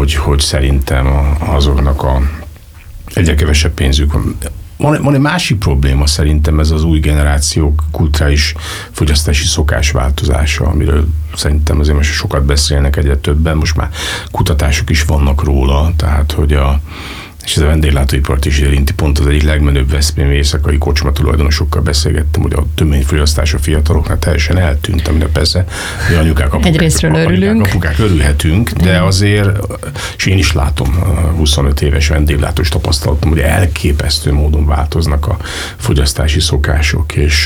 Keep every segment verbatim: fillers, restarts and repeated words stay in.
hogy, hogy szerintem azoknak a egyre kevesebb pénzük van. Van, van egy másik probléma szerintem, ez az új generációk kulturális fogyasztási szokásváltozása, amiről szerintem azért most sokat beszélnek, egyre többen, most már kutatások is vannak róla, tehát hogy a és ez a vendéglátóipart is érinti, pont az egyik legmenőbb veszprémi éjszakai kocsma tulajdonosokkal beszélgettem, hogy a töményfogyasztás a fiataloknak teljesen eltűnt, amire persze hogy anyukák, apukák, egyrésztről örülünk. apukák örülhetünk, de azért, és én is látom huszonöt éves vendéglátós tapasztalatom, hogy elképesztő módon változnak a fogyasztási szokások, és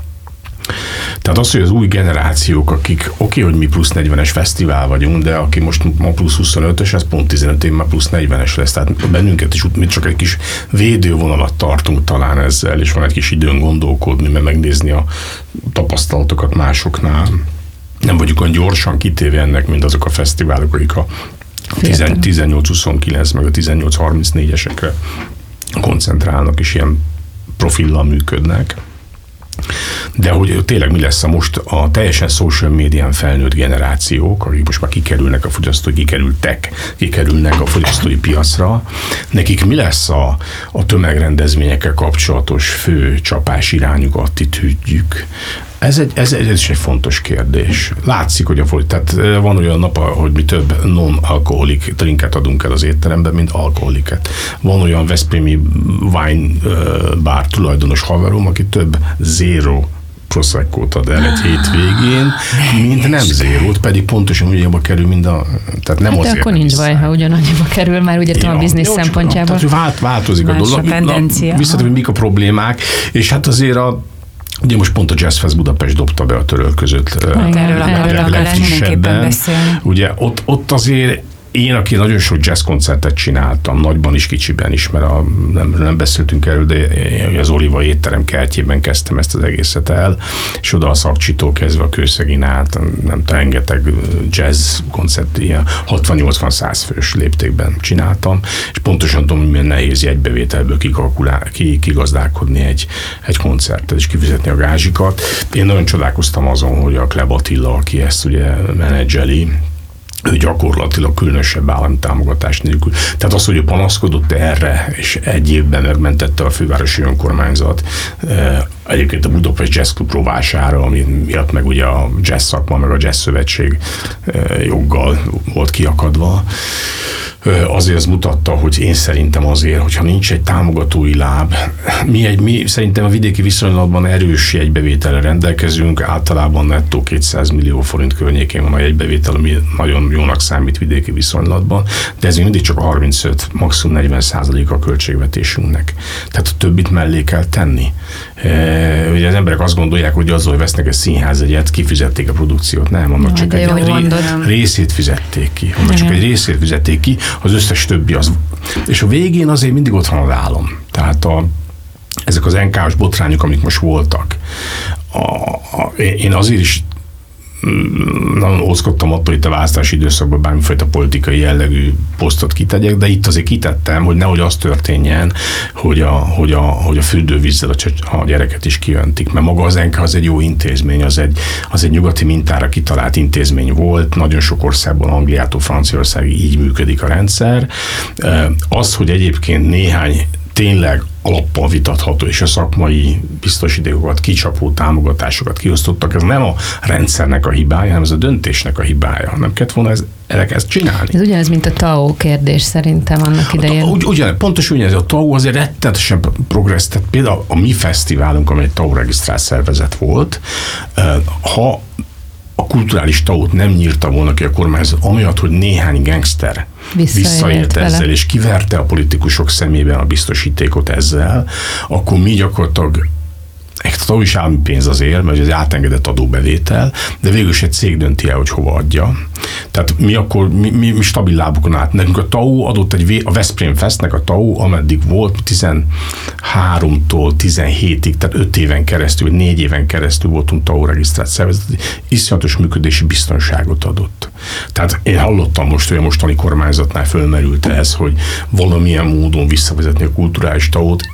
tehát az, hogy az új generációk, akik oké, okay, hogy mi plusz negyvenes fesztivál vagyunk, de aki most ma plusz huszonötös, ez pont tizenöt év már plusz negyvenes lesz. Tehát bennünket is mi csak egy kis védővonalat tartunk talán ezzel, és van egy kis időn gondolkodni, mert megnézni a tapasztalatokat másoknál. Nem vagyunk olyan gyorsan kitéve ennek, mint azok a fesztiválok, akik a tizennyolc huszonkilenc meg a tizennyolc harmincnégyesekre koncentrálnak, és ilyen profillal működnek. De hogy tényleg mi lesz a most a teljesen social médián felnőtt generációk, akik most már kikerülnek a fogyasztói, kikerültek, kikerülnek a fogyasztói piacra, nekik mi lesz a, a tömegrendezvényekkel kapcsolatos fő csapás irányuk, attitűdjük? Ez egy, ez, ez is egy fontos kérdés. Látszik, hogy a tehát van olyan nap, hogy mi több non-alkoholik drinket adunk el az étteremben, mint alkoholiket. Van olyan veszprémi wine bar tulajdonos haverom, aki több zero Proseccót ad el egy hétvégén, mint nem zérót, pedig pontosan ugyanabba kerül, mint a... Tehát nem hát azért akkor nem nincs hiszem. baj, ha ugyanannyiba kerül, már ugye ja, a biznisz jó, szempontjából. Tehát vált, változik a dolog. Visszatérve, hogy mik a problémák, és hát azért a ugye most pont a Jazz Fest Budapest dobta be a török között legfrissebben. Ugye ott, ott azért én, aki nagyon sok jazz koncertet csináltam, nagyban is, kicsiben is, mert a, nem, nem beszéltünk erről, de az Oliva étterem kertjében kezdtem ezt az egészet el, és oda a Szakcsitól kezdve a Kőszegin át, nem tudom, rengeteg jazz koncert, ilyen hatvan-nyolcvan-száz fős léptékben csináltam, és pontosan tudom, hogy milyen nehéz jegybevételből kigazdálkodni egy, egy koncertet, és kifizetni a gázsikat. Én nagyon csodálkoztam azon, hogy a Kleb Attila, aki ezt ugye menedzseli, ő gyakorlatilag különösebb állami támogatás nélkül. Tehát az, hogy ő panaszkodott erre, és egy évben megmentette a fővárosi önkormányzat, egyébként a Budapest Jazz Club rovására, ami miatt meg ugye a jazz szakma, meg a jazz szövetség joggal volt kiakadva, azért az mutatta, hogy én szerintem azért, hogyha nincs egy támogatói láb, mi, egy, mi szerintem a vidéki viszonylatban erős jegybevételre rendelkezünk, általában nettó kétszáz millió forint környékén van a jegybevétel, ami nagyon jónak számít vidéki viszonylatban, de ez mindig csak a harmincöt, maximum negyven százalék a költségvetésünknek. Tehát a többit mellé kell tenni. E, ugye az emberek azt gondolják, hogy azzal, hogy vesznek egy színházjegyet, kifizették a produkciót. Nem, annak csak egy ré, részét fizették ki. Annak csak egy részét fizették ki, az összes többi az. És a végén azért mindig ott van az álom. Tehát a, ezek az en ká-os botrányok, amik most voltak, a, a, én azért is nagyon óckodtam attól itt a választási időszakban bármifajta politikai jellegű posztot kitegyek, de itt azért kitettem, hogy nehogy az történjen, hogy a, hogy a, hogy a fürdővízzel a, a gyereket is kijöntik, mert maga az en ká az egy jó intézmény, az egy, az egy nyugati mintára kitalált intézmény volt, nagyon sok országban, Angliától Franciaországig így működik a rendszer. Az, hogy egyébként néhány tényleg alappal vitatható, és a szakmai biztosítékokat, kicsapó támogatásokat kiosztottak, ez nem a rendszernek a hibája, hanem ez a döntésnek a hibája. Nem kellett volna ez, ezt csinálni. Ez ugyanaz, mint a té á o kérdés szerintem annak idején. Ugy, ugyan, pontosan ugyanez, a té á o azért rettenetesen progressz, tehát például a mi fesztiválunk, amely egy té á o regisztrált szervezet volt, ha a kulturális té á o-t nem nyírta volna ki a kormányzat, amiatt, hogy néhány gangster visszaélt ezzel, vele. És kiverte a politikusok szemében a biztosítékot ezzel, akkor mi gyakorlatilag egy té á o is állami pénz azért, mert ez átengedett adóbevétel, de végül is egy cég dönti el, hogy hova adja. Tehát mi akkor, mi, mi, mi stabil lábukon át. Nekünk a té á o adott egy, a Veszprém Festnek a té á o, ameddig volt tizenháromtól tizenhétig, tehát öt éven keresztül, vagy négy éven keresztül voltunk té á o regisztrált szervezet, iszonyatos működési biztonságot adott. Tehát én hallottam most, hogy a mostani kormányzatnál fölmerült ez, hogy valamilyen módon visszavezetni a kulturális té á o-t.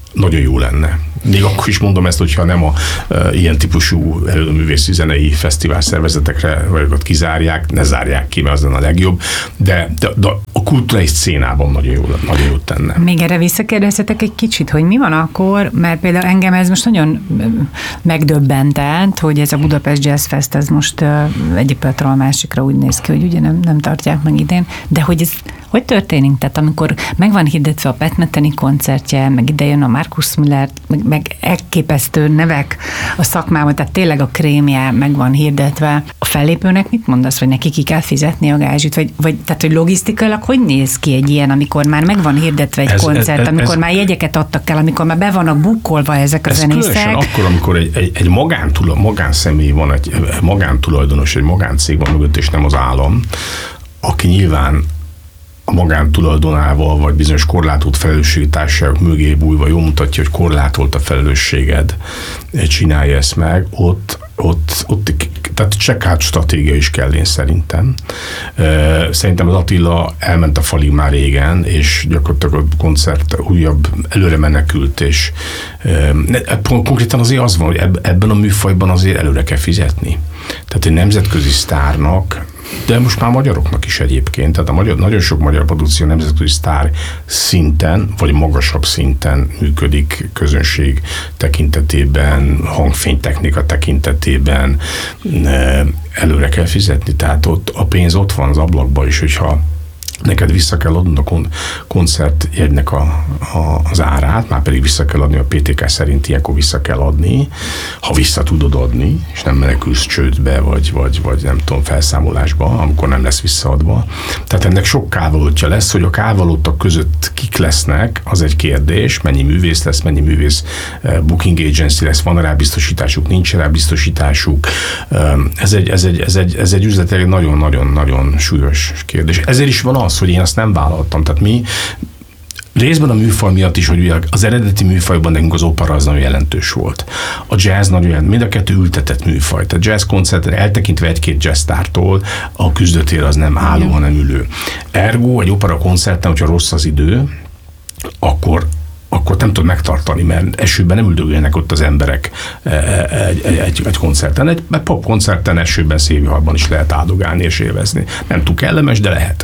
nagyon jó lenne. Még akkor is mondom ezt, hogyha nem a e, ilyen típusú előművészi zenei fesztivál szervezetekre vagy ott kizárják, ne zárják ki, mert az lenne a legjobb, de, de, de a kulturális szcénában nagyon jó, nagyon jó tenne. Még erre visszakérdezhetek egy kicsit, hogy mi van akkor, mert például engem ez most nagyon megdöbbentett, hogy ez a Budapest Jazz Fest, ez most egyik pillanatról a másikra úgy néz ki, hogy ugye nem, nem tartják meg idén, de hogy ez hogy történik? Tehát amikor meg van hirdetve a Pat Metheny koncertje, meg ide jön a Marcus Miller, meg, meg elképesztő nevek a szakmában, tehát tényleg a krémje meg van hirdetve. A fellépőnek mit mondasz, hogy neki ki kell fizetni a gázsit? Vagy, vagy tehát, hogy logisztikailag hogy néz ki egy ilyen, amikor már meg van hirdetve egy ez, koncert, ez, ez, amikor ez, már jegyeket adtak el, amikor már be vannak bukkolva ezek a ez zenészek? akkor, amikor egy, egy, egy magántula, magánszemély van, egy magántulajdonos, egy magáncég van mögött, és nem az állam, aki nyilván a magántulajdonával, vagy bizonyos korlátolt felelősségi társaságok mögé bújva jól mutatja, hogy korlátolt a felelősséged, csinálja ezt meg, ott, ott, ott tehát check-out stratégia is kell én szerintem. Szerintem az Attila elment a falig már régen, és gyakorlatilag a koncert újabb előre menekült, és konkrétan azért az van, hogy ebben a műfajban azért előre kell fizetni. Tehát egy nemzetközi sztárnak, de most már magyaroknak is egyébként, tehát a magyar, nagyon sok magyar produkció nemzetközi sztár szinten, vagy magasabb szinten működik közönség tekintetében, hangfénytechnika tekintetében, előre kell fizetni, tehát ott a pénz ott van az ablakban is, hogyha neked vissza kell adnod a kon- koncertjegynek a, a, az árát, már pedig vissza kell adni a pé té ká szerint, ilyenkor vissza kell adni, ha vissza tudod adni, és nem menekülsz csődbe, vagy, vagy, vagy nem tudom, felszámolásba, amikor nem lesz visszaadva. Tehát ennek sok kávalótja lesz, hogy a kávalótak között kik lesznek, az egy kérdés, mennyi művész lesz, mennyi művész booking agency lesz, van rá biztosításuk, nincs rá biztosításuk. Ez egy, ez egy, ez egy, ez egy üzletileg nagyon-nagyon-nagyon súlyos kérdés. Ezért is van az, hogy én azt nem vállaltam. Tehát mi részben a műfaj miatt is, hogy az eredeti műfajban nekünk az opera az nagyon jelentős volt. A jazz nagyon jelentős, mind a kettő ültetett műfaj. Tehát jazz koncerten eltekintve egy-két jazztártól a küzdötér az nem álló, hanem ülő. Ergo egy opera koncerten, hogyha rossz az idő, akkor akkor nem tud megtartani, mert esőben nem üldögélnek ott az emberek egy, egy, egy, egy koncerten. Egy pop koncerten esőben, szélviharban is lehet áldogálni és élvezni. Nem túl kellemes, de lehet.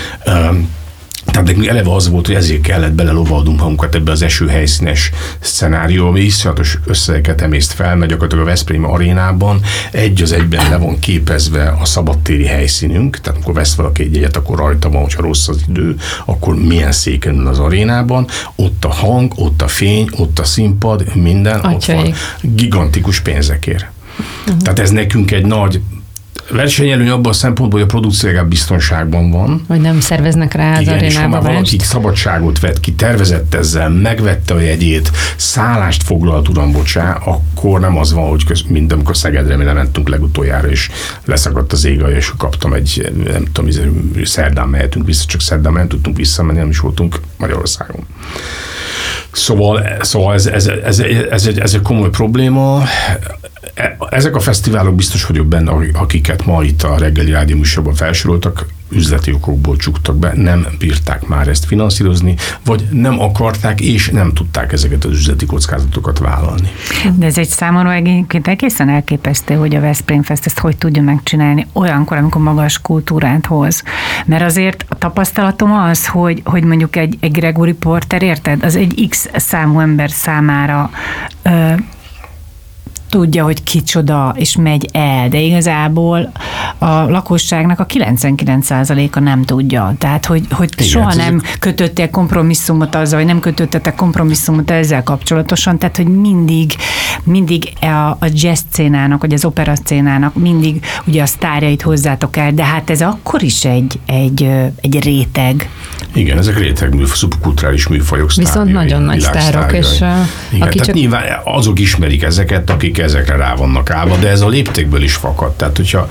Tehát nekünk eleve az volt, hogy ezért kellett belelovaldunk magunkat ebbe az esőhelyszínes szcenárió, ami iszonyatos összegeket emészt fel, mert gyakorlatilag a Veszprém arénában egy az egyben le van képezve a szabadtéri helyszínünk, tehát amikor vesz valaki egy jegyet, akkor rajta van, hogyha rossz az idő, akkor milyen széken ül az arénában, ott a hang, ott a fény, ott a színpad, minden, Atyaik. Ott van gigantikus pénzekért. Uh-huh. Tehát ez nekünk egy nagy versenyelőny abban a szempontból, hogy a produkció legalább biztonságban van. Hogy nem szerveznek rá az igen, arénába. Igen, és ha már valaki szabadságot vett ki, tervezett ezzel, megvette a jegyét, szállást foglalt, uram, bocsá, akkor nem az van, hogy köz, mint amikor Szegedre mi lementünk legutoljára, és leszakadt az ég, és kaptam egy, nem tudom, szerdán mehetünk vissza, csak szerdán nem tudtunk visszamenni, nem is voltunk Magyarországon. Szóval, szóval ez, ez, ez, ez, egy, ez egy komoly probléma. Ezek a fesztiválok biztos vagyok benne, akiket ma itt a reggeli rádió műsorban felsoroltak, üzleti okokból csuktak be, nem bírták már ezt finanszírozni, vagy nem akarták, és nem tudták ezeket az üzleti kockázatokat vállalni. De ez egy számomra egyébként egészen elképesztő, hogy a Veszprém Fest ezt hogy tudja megcsinálni olyankor, amikor magas kultúrát hoz. Mert azért a tapasztalatom az, hogy, hogy mondjuk egy, egy Gregory Porter, érted? Az egy X számú ember számára ö, tudja, hogy kicsoda, és megy el, de igazából a lakosságnak a kilencvenkilenc százaléka nem tudja. Tehát, hogy, hogy igen, soha nem kötöttél kompromisszumot azzal, vagy nem kötöttetek kompromisszumot ezzel kapcsolatosan, tehát, hogy mindig, mindig a, a jazz szcénának, vagy az opera szcénának mindig ugye a sztárjait hozzátok el, de hát ez akkor is egy, egy, egy réteg. Igen, ezek réteg műfaj, szubkulturális műfajok sztárjai. Viszont nagyon nagy sztárok, és igen, aki tehát csak... nyilván azok ismerik ezeket, akik ezekre rá vannak állva, de ez a léptékből is fakad. Tehát, hogyha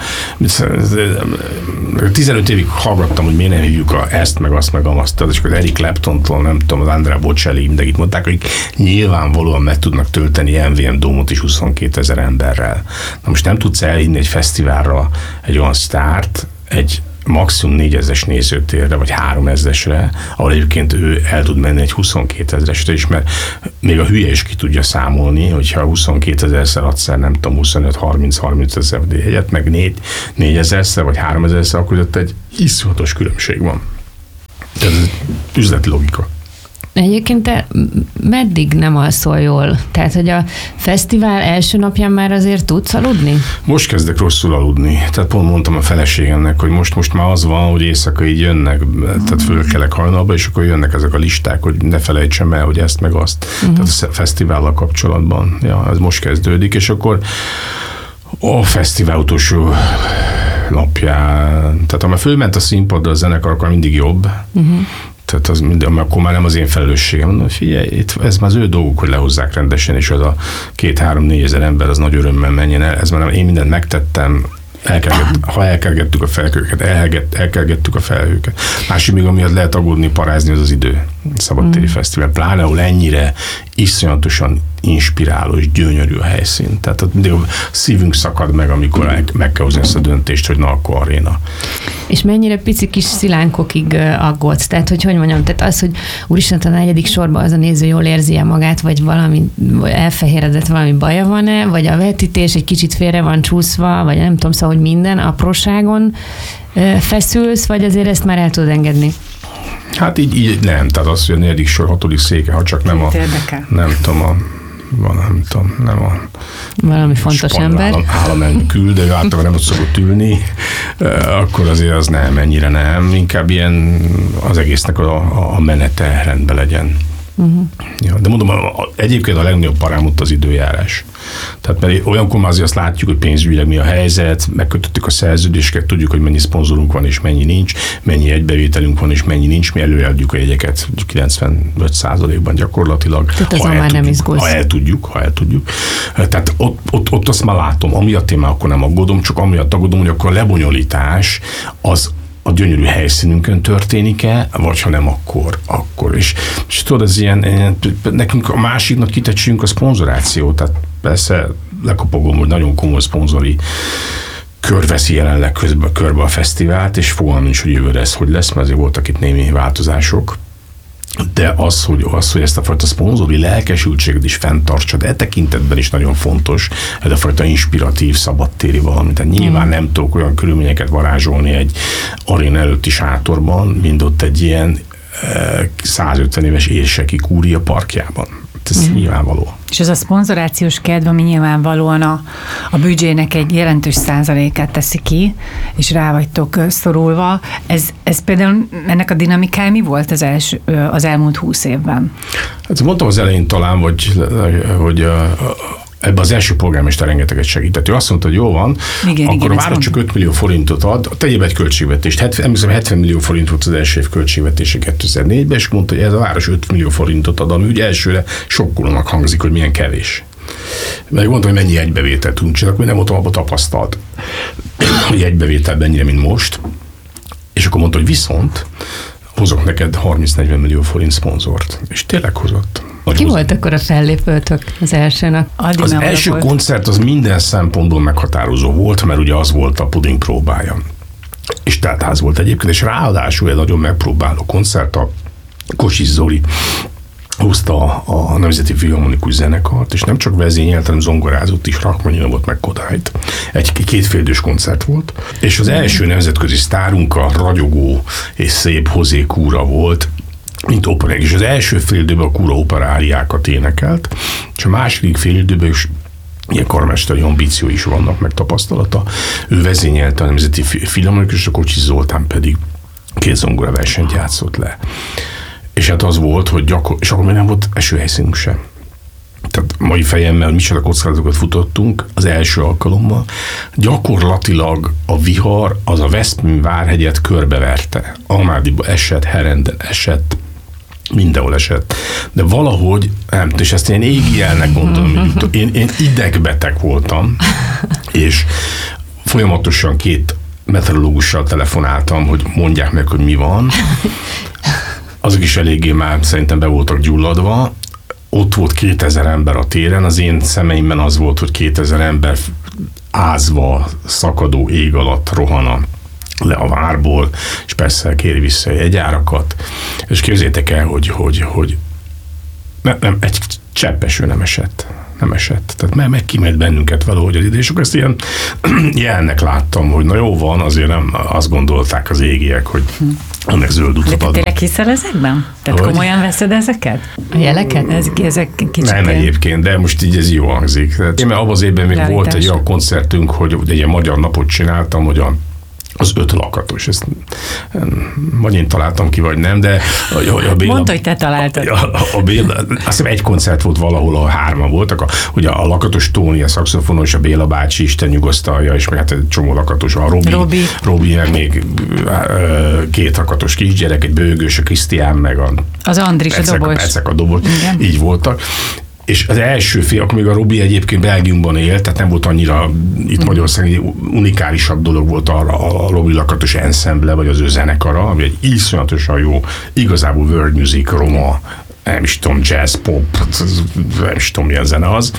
tizenöt évig hallgattam, hogy miért nem hívjuk a ezt, meg azt, meg azt, és akkor Eric Claptontól, nem tudom, az Andrea Bocelli, mindenkit mondták, hogy nyilvánvalóan meg tudnak tölteni em vé em Dómot is huszonkétezer emberrel. Na most nem tudsz elhinni egy fesztiválra egy olyan sztárt, egy maximum négyezres nézőtérre, vagy háromezresre, ahol egyébként ő el tud menni egy huszonkétezresre is, mert még a hülye is ki tudja számolni, hogyha huszonkétezerszer adsz el, nem tudom, huszonöt harminc harminc ezer jegyet, meg négyezerszer, vagy háromezerszer, akkor ott egy iszonyatos különbség van. Ez üzleti logika. Egyébként te meddig nem alszol jól? Tehát, hogy a fesztivál első napján már azért tudsz aludni? Most kezdek rosszul aludni. Tehát pont mondtam a feleségemnek, hogy most, most már az van, hogy éjszaka így jönnek, tehát fölkelek hajnalba, és akkor jönnek ezek a listák, hogy ne felejtsem el, hogy ezt meg azt. Uh-huh. Tehát a fesztivállal kapcsolatban. Ja, ez most kezdődik, és akkor a fesztivál utolsó napján, tehát ha már fölment a színpadra a zenekar, akkor mindig jobb. Uh-huh. Tehát az minden, akkor már nem az én felelősségem. Mondom, figyelj, itt, ez már az ő dolguk, hogy lehozzák rendesen, és az a két-három-négy ezer ember az nagy örömmel menjen el. Ez már nem, én mindent megtettem, elkergett, ha elkergettük a felhőket, elkergett, elkergettük a felhőket. Másik még, amiatt lehet aggódni, parázni, az az idő. Szabadtéri mm. Fesztivál. Pláne, ahol ennyire iszonyatosan inspiráló és gyönyörű a helyszín. Tehát ott mindig a szívünk szakad meg, amikor meg kell hozni ezt a döntést, hogy na, akkor aréna. És mennyire pici kis szilánkokig aggódsz? Tehát, hogy hogy mondjam, tehát az, hogy úristen, a negyedik sorban az a néző jól érzi magát, vagy valami elfehéredett, valami baja van-e, vagy a vetítés egy kicsit félre van csúszva, vagy nem tudom, szóval, hogy minden apróságon feszülsz, vagy azért ezt már el tudod engedni? Hát így, így nem, tehát az, hogy a negyedik sor, hatodik széke, ha csak nem a, nem tudom, a van, nem tudom, nem a valami fontos ember. Állam, államelnök küld, de ő általában nem ott szokott ülni, akkor azért az nem, ennyire nem. Inkább ilyen az egésznek a, a menete rendben legyen. Uh-huh. Ja, de mondom, a, a, egyébként a legnagyobb parám ott az időjárás. Tehát mert olyankor már azért azt látjuk, hogy pénzügyileg mi a helyzet, megkötöttük a szerződéseket, tudjuk, hogy mennyi szponzorunk van és mennyi nincs, mennyi egybevételünk van és mennyi nincs, mi előadjuk a jegyeket kilencvenöt százalékban gyakorlatilag. Tehát azon már nem izgulsz. Ha el tudjuk, ha el tudjuk. Tehát ott, ott, ott azt már látom, amiatt én már akkor nem aggódom, csak amiatt aggódom, hogy akkor a lebonyolítás az a gyönyörű helyszínünkön történik-e, vagy ha nem, akkor. akkor. És, és tudod, ez ilyen, ilyen, nekünk a másiknak kitettségünk a szponzoráció, tehát persze lekopogom, hogy nagyon komoly szponzori kör veszi jelenleg közben, körbe a fesztivált, és fogalmam nincs, hogy jövőre ez hogy lesz, mert azért voltak itt némi változások. De az, hogy, az, hogy ezt a fajta szponzori lelkesültséget is fenntartsa, de e tekintetben is nagyon fontos, ez a fajta inspiratív, szabadtéri valamit. Tehát nyilván mm. nem tudok olyan körülményeket varázsolni egy aréna előtti sátorban, mint ott egy ilyen e, százötven éves érseki kúria parkjában. Ez mm. nyilvánvaló. És ez a szponzorációs kedv, ami nyilvánvalóan a, a büdzsének egy jelentős százalékát teszi ki, és rá vagytok szorulva. Ez, ez például ennek a dinamikája mi volt az, első, az elmúlt húsz évben? Hát mondtam az elején talán, hogy, hogy ebben az első polgármester rengeteget segített. Ő azt mondta, hogy jó van, igen, akkor igen, a város csak öt millió forintot ad, tegyél egy költségvetést. hetven, hetven millió forint volt az első év költségvetése kétezer-négyben, és mondta, hogy ez a város öt millió forintot ad, ami úgy elsőre sokkolónak hangzik, hogy milyen kevés. Meg mondtam, hogy mennyi egybevételt tudunk csinálni, akkor nem voltam abban tapasztalt, hogy egybevétel ennyire, mint most. És akkor mondta, hogy viszont hozok neked harminc-negyven millió forint szponzort. És tényleg hozott. Ki volt akkor a fellépőtök az első nap? Az első volt. Koncert az minden szempontból meghatározó volt, mert ugye az volt a puding próbája. És teltház volt egyébként, és ráadásul egy nagyon megpróbáló koncert, a Kocsis Zoli hozta a, a Nemzeti Filharmonikus Zenekart, és nem csak vezényelt, hanem zongorázott is, Rachmaninowot meg Kodályt. Egy kétfélidős koncert volt. És az első nemzetközi sztárunk a ragyogó és szép José Cura volt, mint opera, és az első fél időben a Cura operáriákat énekelt, és a második fél időben is ilyen karmesteri ambíció is vannak, meg tapasztalata. Ő vezényelte a Nemzeti Filharmonikus, és a Kocsis Zoltán pedig két zongora versenyt játszott le. És hát az volt, hogy gyakor- és akkor még nem volt esőhelyszínünk sem. Tehát mai fejemmel micsoda kockázatokat futottunk az első alkalommal. Gyakorlatilag a vihar az a Veszprém várhegyet körbeverte. Almádiba esett, Herenden esett, mindenhol esett. De valahogy, nem, és ezt én égi jelnek mondtam, hogy én, én idegbeteg voltam, és folyamatosan két meteorológussal telefonáltam, hogy mondják meg, hogy mi van. Azok is eléggé már szerintem be voltak gyulladva. Ott volt kétezer ember a téren, az én szemeimben az volt, hogy kétezer ember ázva, szakadó ég alatt rohan a le a várból, és persze kéri vissza a jegyárakat, és képzeljétek el, hogy, hogy, hogy nem, nem, egy cseppeső nem esett. Nem esett. Tehát meg, megkímélt bennünket valahogy az idő, és akkor ezt ilyen jelnek láttam, hogy na jó van, azért nem azt gondolták az égiek, hogy ennek zöld utat adnak. De tényleg hiszel ezekben? Tehát hogy? Komolyan veszed ezeket? A jeleket? Ez, ezek kicsit. Nem egyébként, de most így ez jó hangzik. Tehát én mert abban az évben még Realitás. Volt egy olyan koncertünk, hogy egy ilyen magyar napot csináltam, hogy a az öt lakatos. Ezt vagy én találtam ki, vagy nem, de a, a Béla... Mondd, hogy te találtad. A, a Béla, azt hiszem egy koncert volt valahol, ahol hárman voltak. A, ugye a Lakatos Tóni, a szaxofonos, a Béla bácsi, Isten nyugosztalja, és meg hát egy csomó lakatos. A Robi, Robi. Robi meg még két lakatos kisgyerek, egy bőgős, a Krisztián, meg a... Az Andris, a dobos. Percek a dobos. Igen. Így voltak. És az első fél, akkor még a Robi egyébként Belgiumban élt, tehát nem volt annyira itt Magyarországon egy unikálisabb dolog volt arra a Robi Lakatos ensemble, vagy az ő zenekara, ami egy iszonyatosan jó, igazából world music, roma, nem is tudom, jazz, pop, nem is tudom, milyen zene az.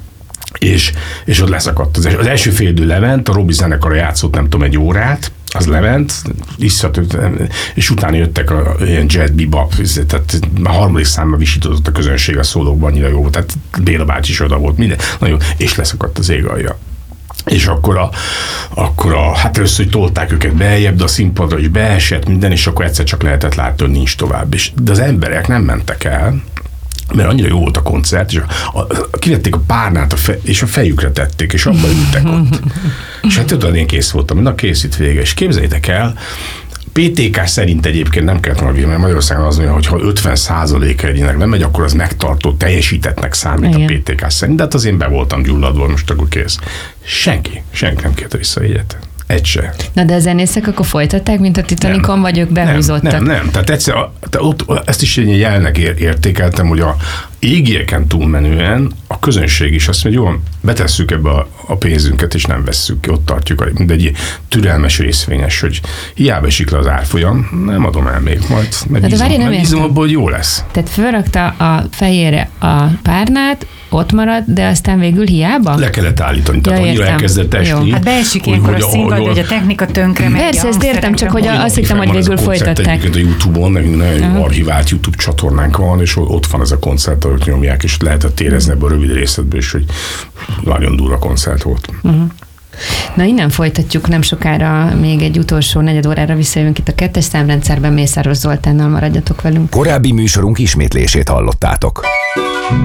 És, és ott leszakadt. Az, az első fél idő lement, a Robi zenekara játszott nem tudom, egy órát, az lement, iszonyat, és utána jöttek a ilyen jazz bebop, tehát a harmadik számban visítozott a közönség a szólókban, annyira jó volt, tehát Béla bácsi is oda volt, minden, nagyon, és leszakadt az ég alja. És akkor a, akkor a, hát először, hogy tolták őket beljebb, de a színpadra is beesett minden, és akkor egyszer csak lehetett látni, hogy nincs tovább. És, de az emberek nem mentek el, mert annyira jó volt a koncert, és a, a, kivették a párnát, a fe, és a fejükre tették, és abban ültek ott. És hát tudod, én kész voltam, na kész, itt vége. És képzeljétek el, pé té ká szerint egyébként nem kellett volna, mert Magyarországon az mondja, hogy ha ötven százaléka egyének nem megy, akkor az megtartó, teljesítettnek számít. Igen. A pé té ká szerint. De hát az én be voltam gyulladva, most akkor kész. Senki, senki nem kérte vissza egyet. Egy se. Na de a zenészek akkor folytatták, mint a Titanicon, vagy ők behúzottak? Nem, nem, nem. Tehát egyszer, ott, ezt is egy jelnek értékeltem, hogy a égieken túlmenően a közönség is azt mondja, jó, betesszük ebbe a, a pénzünket, és nem vesszük ki, ott tartjuk, mint egy türelmes részvényes, hogy hiába esik le az árfolyam, nem adom el még, majd megbízom abból, hogy jó lesz. Tehát fölrakta a fejére a párnát, ott marad, de aztán végül hiába? Le kellett állítani, tehát ja, annyira elkezdett esni. Hát beesik ilyenkor a színpad, hogy a technika tönkre megy. Persze, ezt értem, csak hogy azt hittem, hogy végül folytatták. Egyébként a YouTube-on, nekünk nagyon jó archivált YouTube csatornánk van, és ott van ez a koncert, ahogy nyomják, és lehetett érezni ebből a rövid részletből is, hogy nagyon durva koncert volt. Uh-huh. Na innen folytatjuk nem sokára, még egy utolsó negyed órára visszajövünk itt a kettes számrendszerben, Mészáros Zoltánnal, maradjatok velünk. Korábbi műsorunk ismétlését hallottátok.